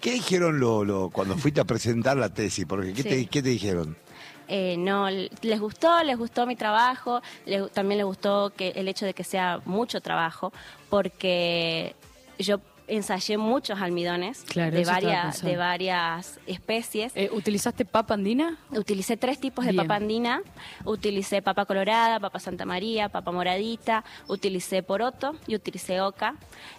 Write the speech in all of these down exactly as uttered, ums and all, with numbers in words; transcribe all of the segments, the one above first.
¿Qué dijeron lo, lo, cuando fuiste a presentar la tesis? Porque, ¿qué, Sí. te, ¿qué te dijeron? Eh, no, les gustó, les gustó mi trabajo, les, también les gustó que el hecho de que sea mucho trabajo, porque yo ensayé muchos almidones Claro, de, eso estaba varias, pensando. de varias especies. Eh, ¿Utilizaste papa andina? Utilicé tres tipos de Bien. papa andina, utilicé papa colorada, papa Santa María, papa moradita, utilicé poroto y utilicé oca,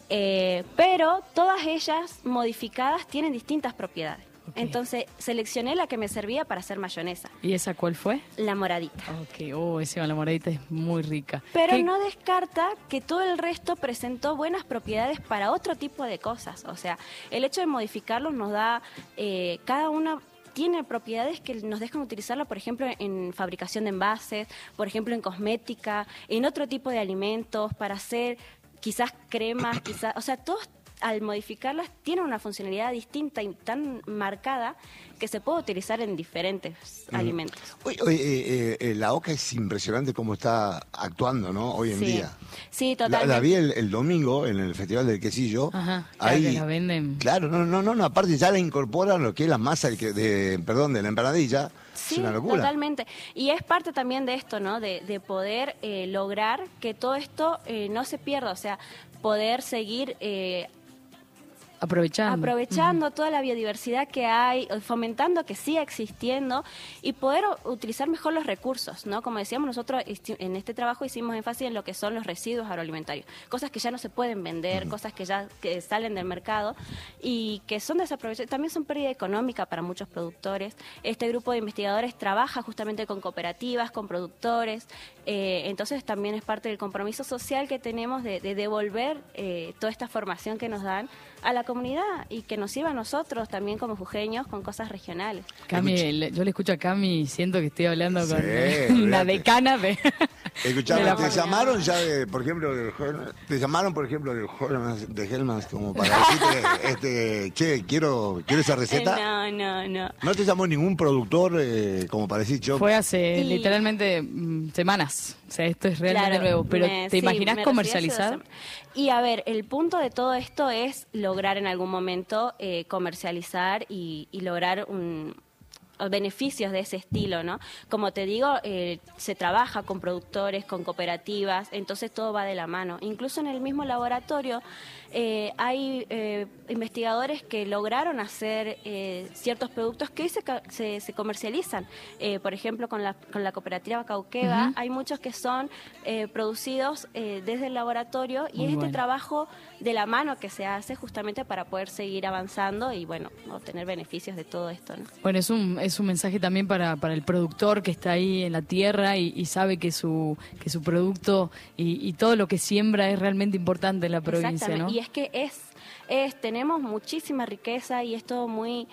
eh, pero todas ellas modificadas tienen distintas propiedades. Ok. Entonces seleccioné la que me servía para hacer mayonesa, ¿Y esa cuál fue? la moradita. Ok, oh, esa la moradita es muy rica. Pero ¿Qué- no descarta que todo el resto presentó buenas propiedades para otro tipo de cosas. O sea, el hecho de modificarlos nos da, eh, cada una tiene propiedades que nos dejan utilizarla, por ejemplo, en fabricación de envases, por ejemplo, en cosmética, en otro tipo de alimentos, para hacer quizás cremas, quizás, o sea, todos al modificarlas tienen una funcionalidad distinta y tan marcada que se puede utilizar en diferentes Mm. alimentos. Oye, oye, eh, eh, la oca es impresionante cómo está actuando, ¿no? Hoy en Sí. día. Sí, La, totalmente. la vi el, el domingo en el Festival del Quesillo. Ajá, claro, que la venden. Claro, no, no, no, no, aparte ya la incorporan lo que es la masa del que- de, perdón, de la empanadilla. Sí, es una locura. totalmente. Y es parte también de esto, ¿no? De, de poder eh, lograr que todo esto eh, no se pierda, o sea, poder seguir eh, Aprovechando. aprovechando toda la biodiversidad que hay, eh, fomentando que siga existiendo y poder o- utilizar mejor los recursos, ¿no? Como decíamos, nosotros isti- en este trabajo hicimos énfasis en lo que son los residuos agroalimentarios, cosas que ya no se pueden vender, cosas que ya que salen del mercado y que son desaprovechadas, también son pérdida económica para muchos productores. Este grupo de investigadores trabaja justamente con cooperativas, con productores, eh, entonces también es parte del compromiso social que tenemos de, de devolver eh, toda esta formación que nos dan a la comunidad y que nos sirva a nosotros también como jujeños con cosas regionales. Cami, le- yo le escucho a Cami y siento que estoy hablando Sí, con una olvídate. decana de... Escuchame, de la te familia. llamaron ya, de, por ejemplo, del Hellmans- te llamaron, por ejemplo, del Hellmans- de Hellmans como para decirte, este, che, quiero, quiero esa receta. Eh, no, no, no. ¿No te llamó ningún productor eh, como para decir yo? Fue hace Y- literalmente mm, semanas. O sea, esto es realmente Claro, nuevo. Pero me- ¿te sí, imaginas me recibí hace comercializar? dos semanas. Y a ver, el punto de todo esto es lograr en algún momento eh, comercializar y, y lograr un beneficios de ese estilo, ¿no? Como te digo, eh, se trabaja con productores, con cooperativas, entonces todo va de la mano. Incluso en el mismo laboratorio eh, hay eh, investigadores que lograron hacer eh, ciertos productos que hoy se, ca- se, se comercializan. Eh, por ejemplo, con la, con la cooperativa Cauqueva, Ujú. hay muchos que son eh, producidos eh, desde el laboratorio y Muy es este bueno. trabajo de la mano que se hace justamente para poder seguir avanzando y, bueno, obtener beneficios de todo esto, ¿no? Bueno, es un, es un mensaje también para, para el productor que está ahí en la tierra y, y sabe que su, que su producto y, y todo lo que siembra es realmente importante en la provincia, Exactamente. ¿no? Y es que es, es, tenemos muchísima riqueza y es todo muy,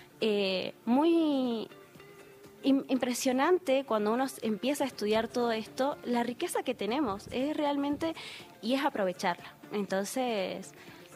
eh, muy im- impresionante cuando uno s- empieza a estudiar todo esto, la riqueza que tenemos es realmente, y es aprovecharla. Entonces,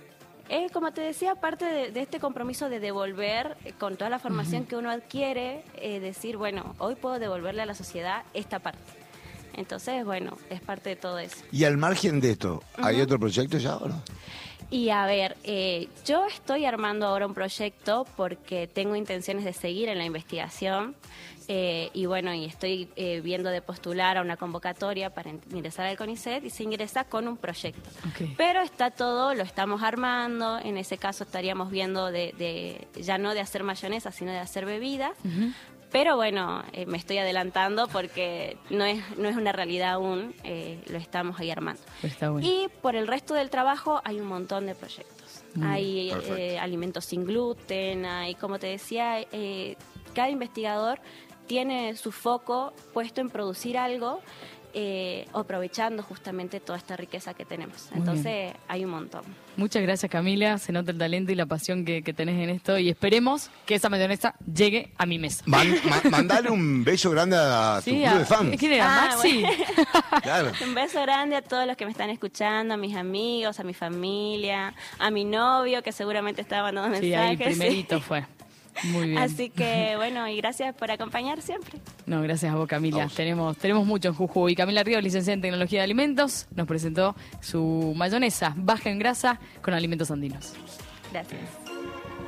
es como te decía, parte de, de este compromiso de devolver eh, con toda la formación que uno adquiere, eh, decir, bueno, hoy puedo devolverle a la sociedad esta parte. Entonces, bueno, es parte de todo eso. Y al margen de esto, ¿hay Ujú. otro proyecto ya o no? Y a ver, eh, yo estoy armando ahora un proyecto porque tengo intenciones de seguir en la investigación eh, y bueno, y estoy eh, viendo de postular a una convocatoria para in- ingresar al CONICET y se ingresa con un proyecto. Ok. Pero está todo, lo estamos armando, en ese caso estaríamos viendo de, de ya no de hacer mayonesa, sino de hacer bebidas. Ujú. Pero bueno, eh, me estoy adelantando porque no es, no es una realidad aún, eh, lo estamos ahí armando. Está bueno. Y por el resto del trabajo hay un montón de proyectos. Mm, hay perfecto. eh, alimentos sin gluten, hay, como te decía, eh, cada investigador tiene su foco puesto en producir algo eh, aprovechando justamente toda esta riqueza que tenemos. Muy Entonces hay un montón. Muchas gracias, Camila. Se nota el talento y la pasión que, que tenés en esto y esperemos que esa mayonesa llegue a mi mesa. Man- ma- mandale un beso grande a tu Sí, club a- de fans. ¿quién era? Ah, Maxi. Claro. Un beso grande a todos los que me están escuchando, a mis amigos, a mi familia, a mi novio que seguramente está mandando Sí, ahí mensajes. primerito fue. Muy bien. Así que bueno, y gracias por acompañar siempre. No, gracias a vos, Camila. A vos. Tenemos, tenemos mucho en Jujuy. Camila Ríos, licenciada en Tecnología de Alimentos, nos presentó su mayonesa baja en grasa con alimentos andinos. Gracias.